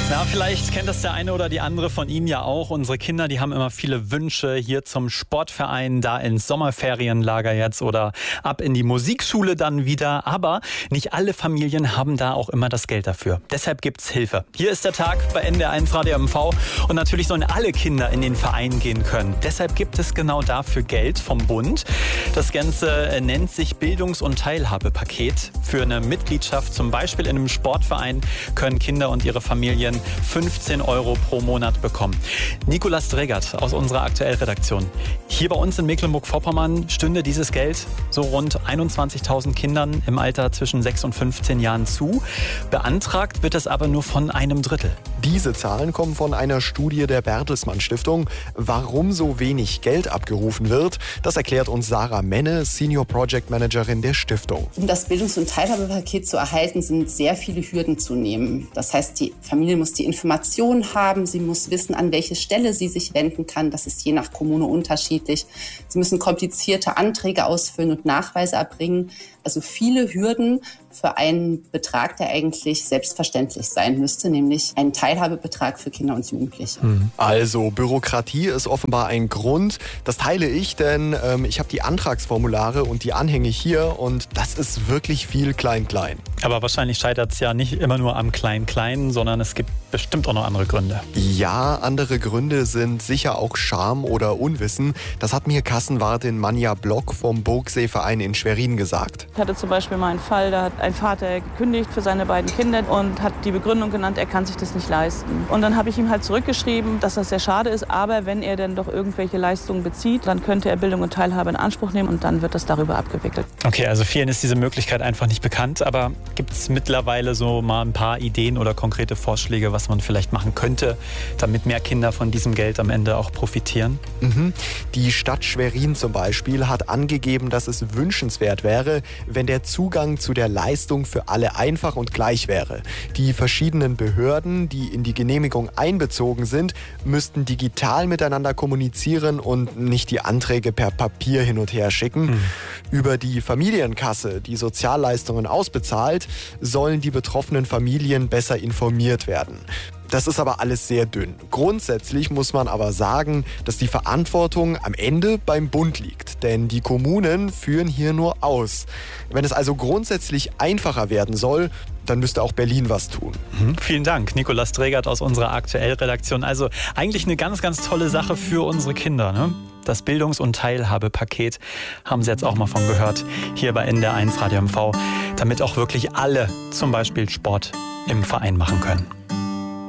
Na, vielleicht kennt das der eine oder die andere von Ihnen ja auch. Unsere Kinder, die haben immer viele Wünsche hier zum Sportverein, da ins Sommerferienlager jetzt oder ab in die Musikschule dann wieder. Aber nicht alle Familien haben da auch immer das Geld dafür. Deshalb gibt's Hilfe. Hier ist der Tag bei NDR1 Radio MV und natürlich sollen alle Kinder in den Verein gehen können. Deshalb gibt es genau dafür Geld vom Bund. Das Ganze nennt sich Bildungs- und Teilhabepaket. Für eine Mitgliedschaft, zum Beispiel in einem Sportverein, können Kinder und ihre Familien 15 € pro Monat bekommen. Nicolas Dregert aus unserer Aktuell-Redaktion. Hier bei uns in Mecklenburg-Vorpommern stünde dieses Geld so rund 21.000 Kindern im Alter zwischen 6 und 15 Jahren zu. Beantragt wird es aber nur von einem Drittel. Diese Zahlen kommen von einer Studie der Bertelsmann Stiftung. Warum so wenig Geld abgerufen wird, das erklärt uns Sarah Menne, Senior Project Managerin der Stiftung. Um das Bildungs- und Teilhabepaket zu erhalten, sind sehr viele Hürden zu nehmen. Das heißt, die Familie muss die Informationen haben, sie muss wissen, an welche Stelle sie sich wenden kann. Das ist je nach Kommune unterschiedlich. Sie müssen komplizierte Anträge ausfüllen und Nachweise erbringen. Also viele Hürden für einen Betrag, der eigentlich selbstverständlich sein müsste, nämlich einen Teilhabebetrag für Kinder und Jugendliche. Also Bürokratie ist offenbar ein Grund. Das teile ich, denn ich habe die Antragsformulare und die Anhänge hier und das ist wirklich viel Klein-Klein. Aber wahrscheinlich scheitert es ja nicht immer nur am Klein-Klein, sondern es gibt bestimmt auch noch andere Gründe. Ja, andere Gründe sind sicher auch Scham oder Unwissen. Das hat mir Kassenwartin Manja Block vom Burgseeverein in Schwerin gesagt. Ich hatte zum Beispiel mal einen Fall, da hat ein Vater gekündigt für seine beiden Kinder und hat die Begründung genannt, er kann sich das nicht leisten. Und dann habe ich ihm halt zurückgeschrieben, dass das sehr schade ist, aber wenn er dann doch irgendwelche Leistungen bezieht, dann könnte er Bildung und Teilhabe in Anspruch nehmen und dann wird das darüber abgewickelt. Okay, also vielen ist diese Möglichkeit einfach nicht bekannt, aber gibt es mittlerweile so mal ein paar Ideen oder konkrete Vorschläge, was man vielleicht machen könnte, damit mehr Kinder von diesem Geld am Ende auch profitieren? Die Stadt Schwerin zum Beispiel hat angegeben, dass es wünschenswert wäre, wenn der Zugang zu der Leistung für alle einfach und gleich wäre. Die verschiedenen Behörden, die in die Genehmigung einbezogen sind, müssten digital miteinander kommunizieren und nicht die Anträge per Papier hin und her schicken. Über die Familienkasse, die Sozialleistungen ausbezahlt, sollen die betroffenen Familien besser informiert werden. Das ist aber alles sehr dünn. Grundsätzlich muss man aber sagen, dass die Verantwortung am Ende beim Bund liegt. Denn die Kommunen führen hier nur aus. Wenn es also grundsätzlich einfacher werden soll, dann müsste auch Berlin was tun. Vielen Dank, Nicolas Dregert aus unserer Aktuell-Redaktion. Also eigentlich eine ganz, ganz tolle Sache für unsere Kinder, ne? Das Bildungs- und Teilhabepaket haben Sie jetzt auch mal von gehört, hier bei NDR1 Radio MV, damit auch wirklich alle zum Beispiel Sport im Verein machen können.